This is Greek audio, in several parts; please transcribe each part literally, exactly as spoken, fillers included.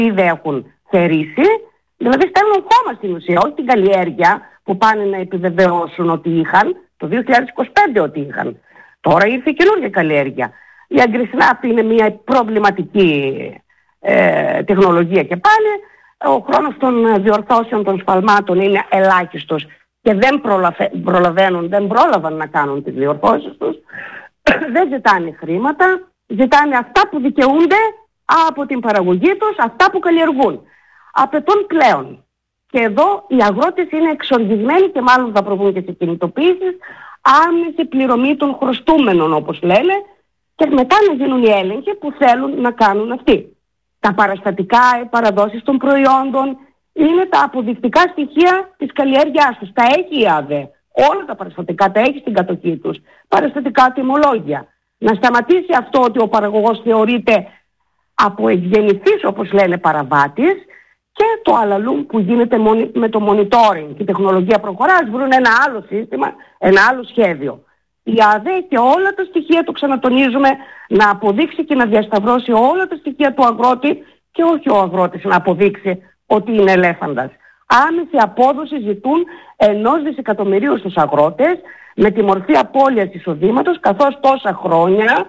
ήδη έχουν θερήσει, δηλαδή στέλνουν χώμα στην ουσία, όχι την καλλιέργεια που πάνε να επιβεβαιώσουν ότι είχαν το δύο χιλιάδες είκοσι πέντε ότι είχαν. Τώρα ήρθε η καινούργια καλλιέργεια. Η AgriSnap είναι μια προβληματική ε, τεχνολογία και πάλι. Ο χρόνος των διορθώσεων των σφαλμάτων είναι ελάχιστος και δεν προλαβε, προλαβαίνουν, δεν πρόλαβαν να κάνουν τις διορθώσεις τους. Δεν ζητάνε χρήματα, ζητάνε αυτά που δικαιούνται από την παραγωγή τους, αυτά που καλλιεργούν. Απαιτούν πλέον. Και εδώ οι αγρότες είναι εξοργισμένοι και μάλλον θα προβούν και σε κινητοποίησεις, άμεση πληρωμή των χρωστούμενων όπως λένε, και μετά να γίνουν οι έλεγχοι που θέλουν να κάνουν αυτοί. Τα παραστατικά, οι παραδόσεις των προϊόντων είναι τα αποδεικτικά στοιχεία της καλλιέργειάς τους. Τα έχει η ΑΔΕ. Όλα τα παραστατικά τα έχει στην κατοχή τους. Παραστατικά τιμολόγια. Να σταματήσει αυτό ότι ο παραγωγός θεωρείται από εκγεννηθής όπως λένε παραβάτης, και το αλαλούμ που γίνεται με το monitoring και η τεχνολογία προχωρά, βρουν ένα άλλο σύστημα, ένα άλλο σχέδιο. Η ΑΔΕ και όλα τα στοιχεία, το ξανατονίζουμε, να αποδείξει και να διασταυρώσει όλα τα στοιχεία του αγρότη και όχι ο αγρότης να αποδείξει ότι είναι ελέφαντας. Άμεση απόδοση ζητούν ενός δισεκατομμυρίου στους αγρότες με τη μορφή απώλειας εισοδήματος, καθώς τόσα χρόνια,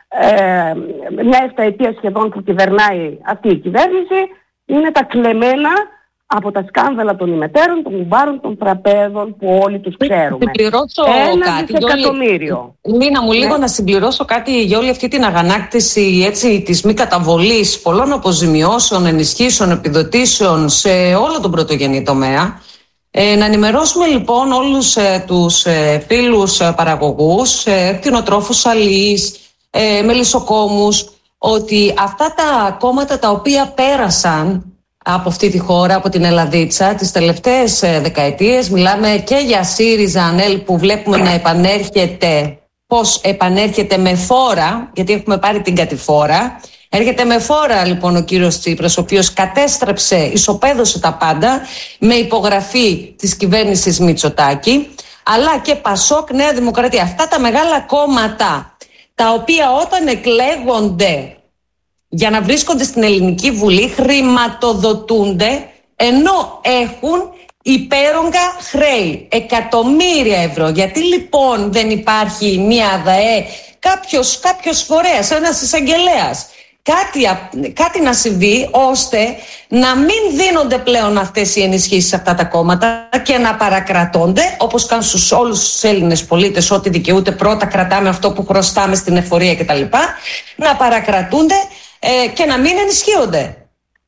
ε, μια εφταετία σχεδόν που κυβερνάει αυτή η κυβέρνηση, είναι τα κλεμμένα από τα σκάνδαλα των ημετέρων, των κουμπάρων, των τραπέζων που όλοι τους ξέρουμε. Συμπληρώσω Ένα κάτι. δισεκατομμύριο. Λίνα μου, λίγο ναι. να συμπληρώσω κάτι για όλη αυτή την αγανάκτηση έτσι, της μη καταβολής πολλών αποζημιώσεων, ενισχύσεων, επιδοτήσεων σε όλο τον πρωτογενή τομέα. Ε, να ενημερώσουμε λοιπόν όλους ε, τους ε, φίλους ε, παραγωγούς, ε, κτηνοτρόφους αλείς, ε, μελισσοκόμους, ότι αυτά τα κόμματα τα οποία πέρασαν από αυτή τη χώρα, από την Ελλαδίτσα, τις τελευταίες δεκαετίες, μιλάμε και για ΣΥΡΙΖΑ, ΑΝΕΛ που βλέπουμε να επανέρχεται, πώς επανέρχεται με φόρα, γιατί έχουμε πάρει την κατηφόρα. Έρχεται με φόρα λοιπόν ο κύριος Τσίπρας, ο οποίος κατέστρεψε, ισοπαίδωσε τα πάντα με υπογραφή της κυβέρνησης Μητσοτάκη, αλλά και ΠΑΣΟΚ, Νέα Δημοκρατία. Αυτά τα μεγάλα κόμματα, τα οποία όταν εκλέγονται για να βρίσκονται στην Ελληνική Βουλή χρηματοδοτούνται ενώ έχουν υπέρογκα χρέη, εκατομμύρια ευρώ. Γιατί λοιπόν δεν υπάρχει μια ΑΔΑΕ, κάποιος, κάποιος φορέας, ένας εισαγγελέας, κάτι, κάτι να συμβεί ώστε να μην δίνονται πλέον αυτές οι ενισχύσεις σε αυτά τα κόμματα και να παρακρατώνται, όπως κάνουν στους όλους τους Έλληνες πολίτες, ό,τι δικαιούται πρώτα κρατάμε αυτό που χρωστάμε στην εφορία κτλ. Να παρακρατούνται ε, και να μην ενισχύονται.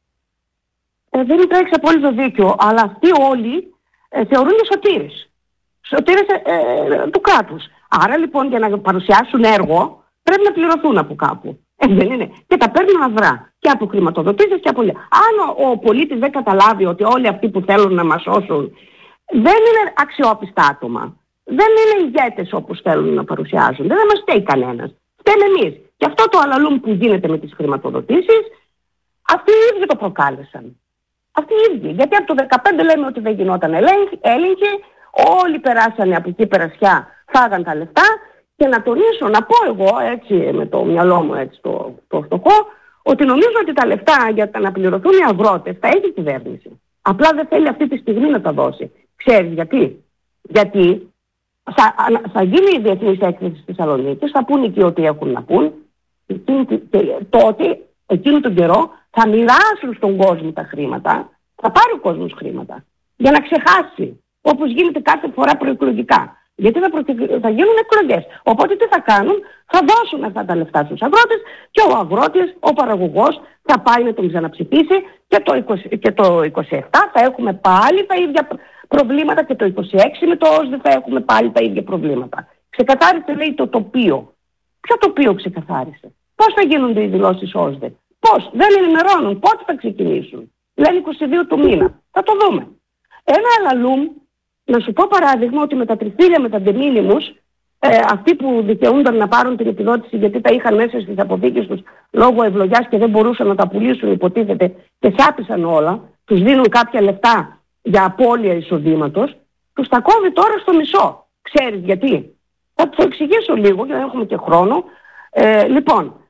Ε, δεν υπάρχει απόλυτο δίκιο, αλλά αυτοί όλοι ε, θεωρούνται σωτήρες. Σωτήρες ε, ε, του κράτους. Άρα λοιπόν για να παρουσιάσουν έργο πρέπει να πληρωθούν από κάπου. Ε, δεν είναι. Και τα παίρνουν αδρά. Και από χρηματοδοτήσεις και από όλα. Αν ο, ο πολίτης δεν καταλάβει ότι όλοι αυτοί που θέλουν να μας σώσουν δεν είναι αξιόπιστα άτομα, δεν είναι ηγέτες όπως θέλουν να παρουσιάζονται, δεν μας φταίει κανένας. Φταίμε εμείς. Και αυτό το αλαλούμ που γίνεται με τις χρηματοδοτήσεις, αυτοί οι ίδιοι το προκάλεσαν. Αυτοί οι ίδιοι. Γιατί από το δεκαπέντε λέμε ότι δεν γινόταν έλεγχη, όλοι περάσανε από εκεί περασιά, φάγαν τα λεφτά. Και να τονίσω, να πω εγώ έτσι με το μυαλό μου έτσι το, το φτωχό, ότι νομίζω ότι τα λεφτά για να πληρωθούν οι αγρότες τα έχει η κυβέρνηση. Απλά δεν θέλει αυτή τη στιγμή να τα δώσει. Ξέρεις γιατί? Γιατί θα, θα γίνει η διεθνής έκθεση στη Θεσσαλονίκη, θα πούν εκεί ό,τι έχουν να πούν, και τότε, εκείνο τον καιρό, θα μοιράσουν στον κόσμο τα χρήματα, θα πάρει ο κόσμος χρήματα, για να ξεχάσει, όπως γίνεται κάθε φορά προεκλογικά. Γιατί θα, προτι... θα γίνουν εκλογές. Οπότε τι θα κάνουν? Θα δώσουν αυτά τα λεφτά στους αγρότες και ο αγρότης, ο παραγωγός θα πάει να τον ξαναψηφίσει και το, είκοσι, και το είκοσι επτά θα έχουμε πάλι τα ίδια προβλήματα και το είκοσι έξι με το ΩΣΔΕ θα έχουμε πάλι τα ίδια προβλήματα. Ξεκαθάρισε λέει το τοπίο. Ποιο τοπίο ξεκαθάρισε? Πώς θα γίνονται οι δηλώσεις ΩΣΔΕ? Πώς? Δεν ενημερώνουν. Πότε θα ξεκινήσουν? Λένε είκοσι δύο του μήνα. Θα το δούμε. Ένα αλαλούμ. Να σου πω παράδειγμα ότι με τα τριφύλια, με τα ντεμίνιμους, ε, αυτοί που δικαιούνταν να πάρουν την επιδότηση γιατί τα είχαν μέσα στις αποθήκες τους λόγω ευλογιάς και δεν μπορούσαν να τα πουλήσουν υποτίθεται και σάπησαν όλα, τους δίνουν κάποια λεφτά για απώλεια εισοδήματος, τους τα κόβει τώρα στο μισό. Ξέρεις γιατί? Θα το εξηγήσω λίγο γιατί δεν έχουμε και χρόνο. Ε, λοιπόν,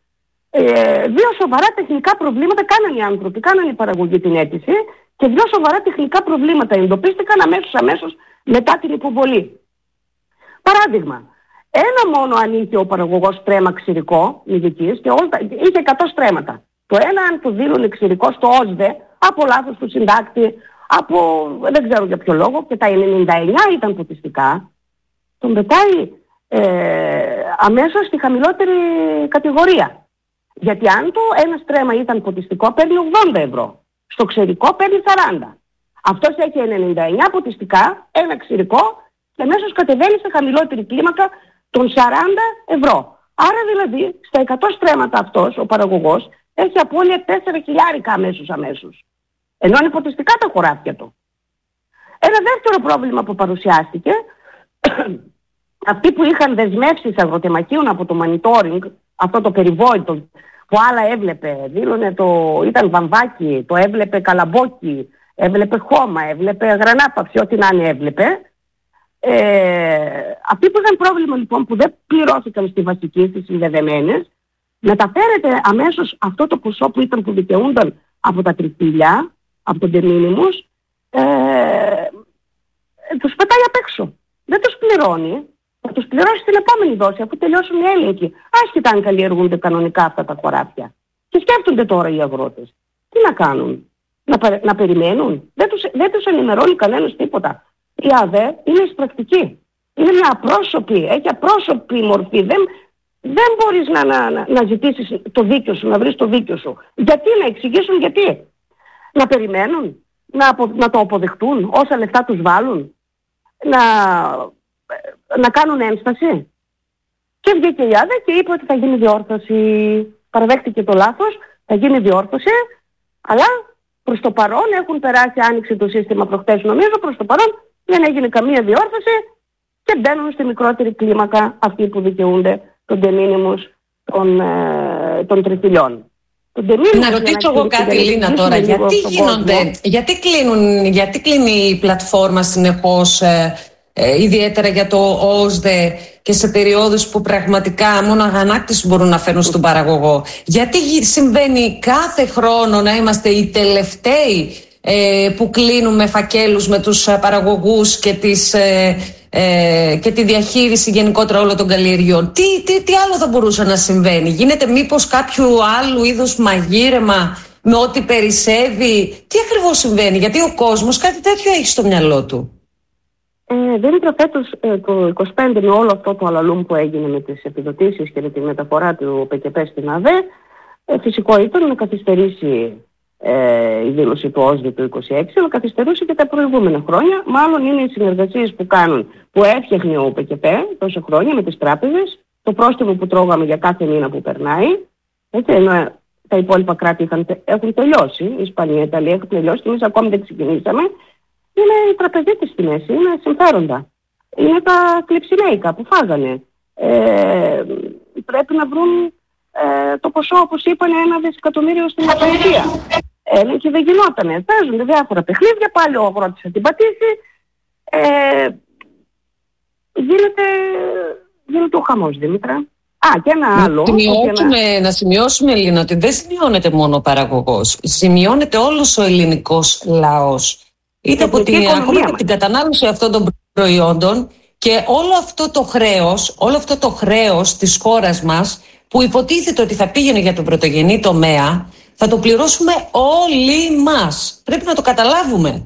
Ε, δύο σοβαρά τεχνικά προβλήματα κάνανε οι άνθρωποι, κάνανε η παραγωγή την αίτηση και δύο σοβαρά τεχνικά προβλήματα εντοπίστηκαν αμέσως αμέσως μετά την υποβολή. Παράδειγμα, ένα μόνο αν είχε ο παραγωγός στρέμμα ξηρικό μυδικής και όλα, είχε εκατό στρέμματα. Το ένα αν το δήλωνε ξηρικό στο ΟΣΔΕ από λάθος του συντάκτη, από δεν ξέρω για ποιο λόγο, και τα ενενήντα εννιά ήταν ποτιστικά, τον πετάει ε, αμέσως στη χαμηλότερη κατηγορία. Γιατί αν το ένα στρέμμα ήταν ποτιστικό παίρνει ογδόντα ευρώ, στο ξηρικό παίρνει σαράντα. Αυτός έχει ενενήντα εννιά ποτιστικά, ένα ξηρικό και αμέσως κατεβαίνει σε χαμηλότερη κλίμακα των σαράντα ευρώ. Άρα δηλαδή στα εκατό στρέμματα αυτός ο παραγωγός έχει απώλεια τέσσερα χιλιάρικα αμέσως αμέσως. Ενώ είναι ποτιστικά τα χωράφια του. Ένα δεύτερο πρόβλημα που παρουσιάστηκε, αυτοί που είχαν δεσμεύσεις αγροτεμαχίων από το monitoring, αυτό το περιβόητο που άλλα έβλεπε, δήλωνε το, ήταν βαμβάκι, το έβλεπε καλαμπόκι, έβλεπε χώμα, έβλεπε γρανάπαυση, ό,τι να είναι έβλεπε. Ε, αυτοί που είχαν πρόβλημα λοιπόν που δεν πληρώθηκαν στη βασική, στις συνδεδεμένες, μεταφέρεται αμέσως αυτό το ποσό που ήταν που δικαιούνταν από τα τριφύλια, από τον τεμίνιμους, ε, τους πετάει απ' έξω. Δεν τους πληρώνει, θα τους πληρώσει την επόμενη δόση αφού τελειώσουν οι έλεγχοι. Άσχετα αν καλλιεργούνται κανονικά αυτά τα χωράφια. Και σκέφτονται τώρα οι αγρότες. Τι να κάνουν, να, πα, να περιμένουν, δεν τους, δεν τους ενημερώνει κανένας τίποτα. Η ΑΔΕ είναι εισπρακτική. Είναι μια απρόσωπη, έχει απρόσωπη μορφή. Δεν, δεν μπορείς να, να, να, να ζητήσεις το δίκιο σου, να βρεις το δίκιο σου. Γιατί, να εξηγήσουν γιατί. Να περιμένουν, να, απο, να το αποδεχτούν όσα λεφτά τους βάλουν, να, να κάνουν ένσταση. Και βγήκε η ΑΔΕ και είπε ότι θα γίνει διόρθωση. Παραδέχτηκε το λάθος, θα γίνει διόρθωση, αλλά προς το παρόν έχουν περάσει, άνοιξε το σύστημα προχτές νομίζω, προς το παρόν δεν έγινε καμία διόρθωση και μπαίνουν στη μικρότερη κλίμακα αυτοί που δικαιούνται των τεμίνιμους των, ε, των τριφυλιών. Να ρωτήσω εγώ κάτι, Λίνα, τώρα. Γιατί γίνονται, γιατί, κλείνουν, γιατί κλείνει η πλατφόρμα συνεχώς, ε, ε, ιδιαίτερα για το ΟΣΔΕ και σε περιόδους που πραγματικά μόνο αγανάκτηση μπορούν να φέρουν στον παραγωγό? Γιατί συμβαίνει κάθε χρόνο να είμαστε οι τελευταίοι ε, που κλείνουμε φακέλους με τους παραγωγούς και, τις, ε, ε, και τη διαχείριση γενικότερα όλων των καλλιεργειών? Τι, τι, τι άλλο θα μπορούσε να συμβαίνει? Γίνεται μήπως κάποιο άλλου είδους μαγείρεμα με ό,τι περισσεύει? Τι ακριβώς συμβαίνει? Γιατί ο κόσμος κάτι τέτοιο έχει στο μυαλό του. Ε, δεν ήταν φέτος ε, το είκοσι πέντε με όλο αυτό το αλαλούμ που έγινε με τις επιδοτήσεις και με τη μεταφορά του ΠΚΠ στην ΑΔΕ. Ε, φυσικό ήταν να καθυστερήσει ε, η δήλωση του ΟΣΔΕ του είκοσι έξι, αλλά καθυστερούσε και τα προηγούμενα χρόνια. Μάλλον είναι οι συνεργασίες που κάνουν, που έφτιαχνε ο ΠΚΠ τόσα χρόνια με τις τράπεζες, το πρόστιμο που τρώγαμε για κάθε μήνα που περνάει. Έτσι, ενώ τα υπόλοιπα κράτη είχαν, έχουν τελειώσει, η Ισπανία, η Ιταλία έχουν τελειώσει και εμείς ακόμη δεν ξεκινήσαμε. Είναι οι τραπεζίτες στη μέση, είναι συμφέροντα. Είναι τα κλειψιμέικα που φάγανε. Ε, πρέπει να βρουν ε, το ποσό, όπως είπανε, ένα δισεκατομμύριο στην Απαϊκία. Ε, και δεν γινότανε. Παίζονται διάφορα παιχνίδια, πάλι ο αγρότης θα την πατήσει. Ε, γίνεται, γίνεται ο χαμός, Δήμητρα. Α, και ένα άλλο. Να σημειώσουμε, ένα... να σημειώσουμε, Λίνα, ότι δεν σημειώνεται μόνο ο παραγωγός. Σημειώνεται όλος ο ελληνικός λαός. Είτε από την, την κατανάλωση αυτών των προϊόντων και όλο αυτό το χρέος, όλο αυτό το χρέος της χώρας μας που υποτίθεται ότι θα πήγαινε για τον πρωτογενή τομέα, θα το πληρώσουμε όλοι μας. Πρέπει να το καταλάβουμε.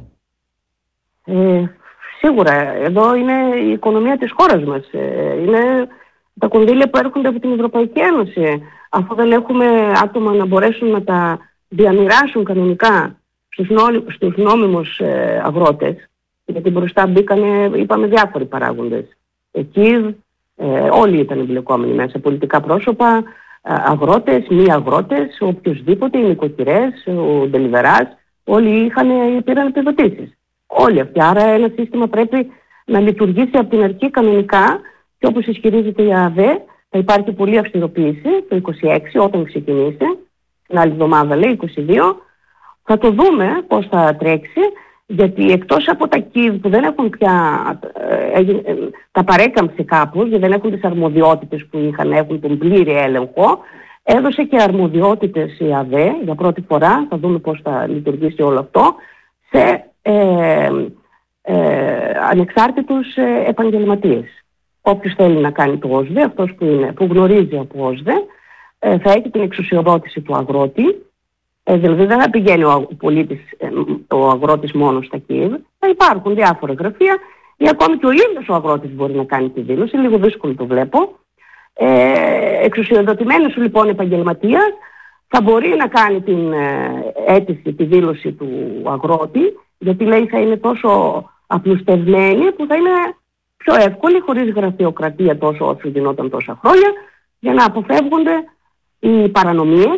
Ε, σίγουρα. Εδώ είναι η οικονομία της χώρας μας. Ε, είναι τα κονδύλια που έρχονται από την Ευρωπαϊκή Ένωση. Αφού δεν έχουμε άτομα να μπορέσουν να τα διαμοιράσουν κανονικά στους, νό, στους νόμιμους ε, αγρότες, γιατί μπροστά μπήκανε, είπαμε, διάφοροι παράγοντες. Εκεί ε, όλοι ήταν εμπλεκόμενοι μέσα, πολιτικά πρόσωπα, ε, αγρότες, μη αγρότες, οποιοσδήποτε, οι νοικοκυρές, ο Ντελιβεράς, όλοι είχαν, πήραν επιδοτήσεις. Όλοι αυτοί. Άρα ένα σύστημα πρέπει να λειτουργήσει από την αρχή κανονικά και όπως ισχυρίζεται η ΑΔΕ, θα υπάρχει πολλή αυστηροποίηση το είκοσι έξι όταν ξεκινήσει, την άλλη εβδομάδα λέει είκοσι δύο. Θα το δούμε πώς θα τρέξει, γιατί εκτός από τα ΚΙΒ που δεν έχουν πια, ε, ε, τα παρέκαμψη κάπως, γιατί δεν έχουν τις αρμοδιότητες που είχαν, έχουν τον πλήρη έλεγχο, Έδωσε και αρμοδιότητες η ΑΔΕ για πρώτη φορά, θα δούμε πώς θα λειτουργήσει όλο αυτό, σε ε, ε, ανεξάρτητους ε, επαγγελματίες. Όποιος θέλει να κάνει το ΟΣΔΕ, αυτός που, είναι, που γνωρίζει από ΟΣΔΕ, ε, θα έχει την εξουσιοδότηση του αγρότη. Ε, δηλαδή δεν θα πηγαίνει ο, πολίτης, ε, ο αγρότης μόνο στα ΚΙΒ. Θα υπάρχουν διάφορα γραφεία ή ακόμη και ο ίδιος ο αγρότης μπορεί να κάνει τη δήλωση. Λίγο δύσκολο το βλέπω. Ε, εξουσιοδοτημένος λοιπόν επαγγελματίας θα μπορεί να κάνει την ε, αίτηση, τη δήλωση του αγρότη, γιατί λέει θα είναι τόσο απλουστευμένη που θα είναι πιο εύκολη, χωρίς γραφειοκρατία τόσο όσο γινόταν τόσα χρόνια, για να αποφεύγονται οι παρανομίες,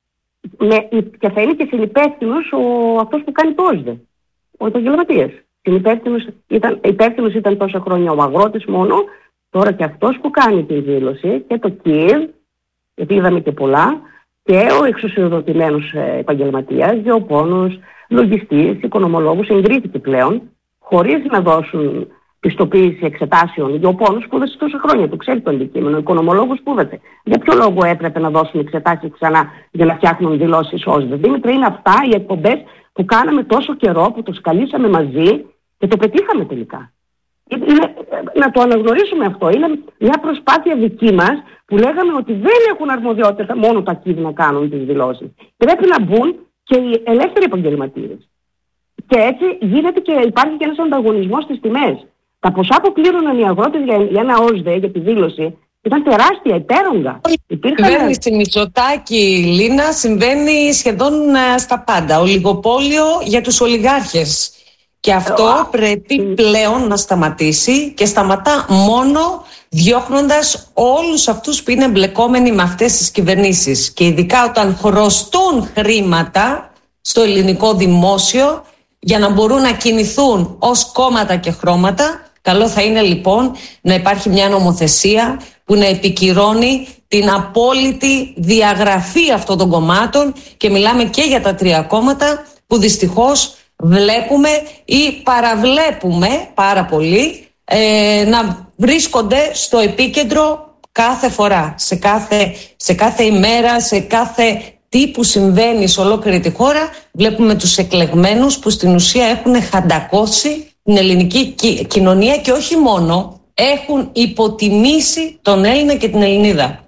με, και θα είναι και συνυπεύθυνος ο, αυτός που κάνει το ΟΣΔΕ, ο επαγγελματίας. Συνυπεύθυνος ήταν, υπεύθυνος ήταν τόσα χρόνια ο αγρότης μόνο, τώρα και αυτός που κάνει τη δήλωση και το ΚΙΒ, γιατί είδαμε και πολλά, και ο εξουσιοδοτημένος επαγγελματίας, γεωπόνος, λογιστής, οικονομολόγος, εγκρίθηκε πλέον, χωρίς να δώσουν πιστοποίηση εξετάσεων. Γεωπόνος σπούδασε τόσα χρόνια, το ξέρει το αντικείμενο, ο οικονομολόγος σπούδασε. Για ποιο λόγο έπρεπε να δώσουν εξετάσεις ξανά για να φτιάχνουν δηλώσεις ΟΣΔΕ? Δήμητρα, είναι αυτά οι εκπομπές που κάναμε τόσο καιρό, που το σκαλίσαμε μαζί και το πετύχαμε τελικά. Είναι, να το αναγνωρίσουμε αυτό. Είναι μια προσπάθεια δική μας που λέγαμε ότι δεν έχουν αρμοδιότητα μόνο τα ΚΙΒ να κάνουν τις δηλώσεις. Πρέπει να μπουν και οι ελεύθεροι επαγγελματίες. Και έτσι γίνεται και υπάρχει και ένας ανταγωνισμός στις τιμές. Τα ποσά που πλήρωναν οι αγρότες για, για ένα ΟΣΔΕ, για τη δήλωση, ήταν τεράστια, υπέρογκα. Η κυβέρνηση Μητσοτάκη, Λίνα, συμβαίνει σχεδόν στα πάντα. Ολιγοπόλιο για τους ολιγάρχες. Και αυτό oh. πρέπει πλέον να σταματήσει, και σταματά μόνο διώχνοντας όλους αυτούς που είναι εμπλεκόμενοι με αυτές τις κυβερνήσεις. Και ειδικά όταν χρωστούν χρήματα στο ελληνικό δημόσιο για να μπορούν να κινηθούν ως κόμματα και χρώματα. Καλό θα είναι λοιπόν να υπάρχει μια νομοθεσία που να επικυρώνει την απόλυτη διαγραφή αυτών των κομμάτων, και μιλάμε και για τα τρία κόμματα που δυστυχώς βλέπουμε ή παραβλέπουμε πάρα πολύ ε, να βρίσκονται στο επίκεντρο κάθε φορά, σε κάθε, σε κάθε ημέρα, σε κάθε τι που συμβαίνει σε ολόκληρη τη χώρα. Βλέπουμε τους εκλεγμένους που στην ουσία έχουν χαντακώσει την ελληνική ki- κοινωνία και όχι μόνο, έχουν υποτιμήσει τον Έλληνα και την Ελληνίδα.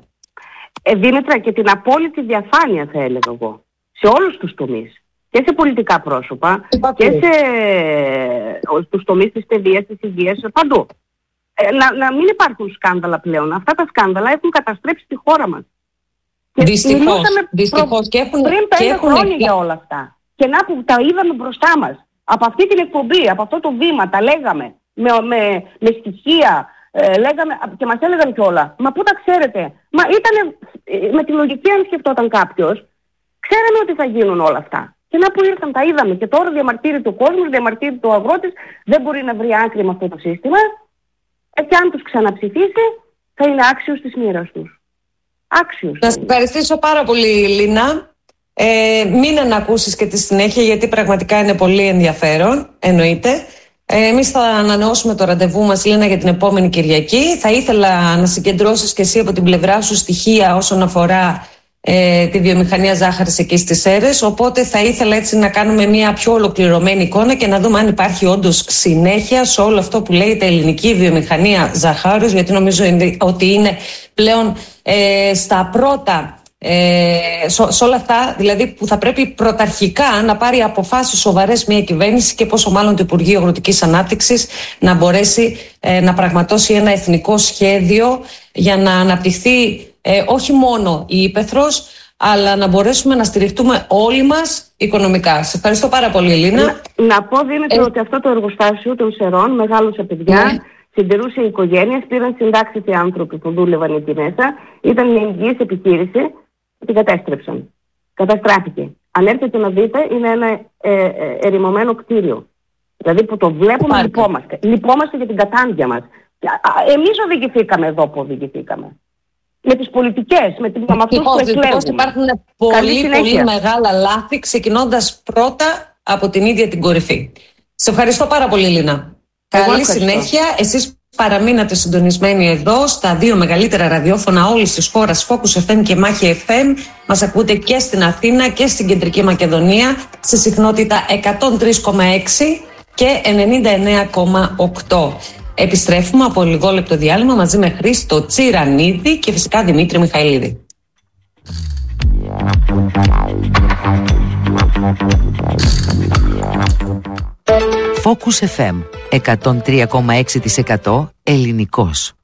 Ε, Δήμητρα, και την απόλυτη διαφάνεια θα έλεγα εγώ, σε όλους τους τομείς. Και σε πολιτικά πρόσωπα και σε στους τομείς της παιδείας, της υγείας, παντού. Ε, να, να μην υπάρχουν σκάνδαλα πλέον. Αυτά τα σκάνδαλα έχουν καταστρέψει τη χώρα μας. Δυστυχώς, δυστυχώς. Και έχουν, πριν πέντε και έχουν... χρόνια για όλα αυτά. Και να που τα είδαμε μπροστά μας. Από αυτή την εκπομπή, από αυτό το βήμα, τα λέγαμε με, με, με στοιχεία, ε, λέγαμε, και μας έλεγαν κιόλα. Μα πού τα ξέρετε? Μα ήταν με τη λογική, αν σκεφτόταν κάποιος, ξέραμε ότι θα γίνουν όλα αυτά. Και να που ήρθαν, τα είδαμε. Και τώρα διαμαρτύρεται ο κόσμος, διαμαρτύρεται ο αγρότης, δεν μπορεί να βρει άκρη με αυτό το σύστημα. Ε, και αν τους ξαναψηφίσει, θα είναι άξιος της μοίρας τους. Άξιος. Να σας ευχαριστήσω πάρα πολύ, Λίνα. Ε, μην να ακούσεις και τη συνέχεια, γιατί πραγματικά είναι πολύ ενδιαφέρον, εννοείται. Ε, εμείς θα ανανεώσουμε το ραντεβού μας, Λίνα, για την επόμενη Κυριακή. Θα ήθελα να συγκεντρώσεις και εσύ από την πλευρά σου στοιχεία όσον αφορά ε, τη βιομηχανία ζάχαρης εκεί στις Σέρρες. Οπότε θα ήθελα έτσι να κάνουμε μια πιο ολοκληρωμένη εικόνα και να δούμε αν υπάρχει όντως συνέχεια σε όλο αυτό που λέγεται ελληνική βιομηχανία ζαχάρους, γιατί νομίζω ότι είναι πλέον ε, στα πρώτα. Ε, σε, σε όλα αυτά δηλαδή που θα πρέπει πρωταρχικά να πάρει αποφάσεις σοβαρές μια κυβέρνηση, και πόσο μάλλον το Υπουργείο Αγροτικής Ανάπτυξης να μπορέσει ε, να πραγματώσει ένα εθνικό σχέδιο για να αναπτυχθεί ε, όχι μόνο η ύπαιθρος, αλλά να μπορέσουμε να στηριχτούμε όλοι μας οικονομικά. Σε ευχαριστώ πάρα πολύ, Λίνα. Να, να πω, Δήμητρο, ε... ότι αυτό το εργοστάσιο των Σερών μεγάλωσε παιδιά, ναι. Συντηρούσε οικογένειες, πήραν συντάξεις οι άνθρωποι που δούλευαν εκεί μέσα, ήταν μια υγιής επιχείρηση. Την κατέστρεψαν. Καταστράφηκε. Αν έρθετε να δείτε, είναι ένα ε, ε, ερημωμένο κτίριο. Δηλαδή που το βλέπουμε, Υπάρχει. λυπόμαστε. Λυπόμαστε για την κατάντια μας. Εμείς οδηγηθήκαμε εδώ που οδηγηθήκαμε. Με τις πολιτικές, με, με αυτούς που εκλέγουν. Υπάρχουν πολύ, πολύ μεγάλα λάθη, ξεκινώντας πρώτα από την ίδια την κορυφή. Σε ευχαριστώ πάρα πολύ, Λίνα. Καλή συνέχεια. Εσείς Παραμείνατε συντονισμένοι εδώ στα δύο μεγαλύτερα ραδιόφωνα όλης της χώρας, Focus εφ εμ και Μάχη εφ εμ. Μας ακούτε και στην Αθήνα και στην Κεντρική Μακεδονία σε συχνότητα εκατόν τρία κόμμα έξι και ενενήντα εννέα κόμμα οκτώ. Επιστρέφουμε από λίγο λεπτό διάλειμμα μαζί με Χρήστο Τσιρανίδη και φυσικά Δημήτρη Μιχαηλίδη. Focus εφ εμ εκατόν τρία κόμμα έξι τοις εκατό ελληνικός.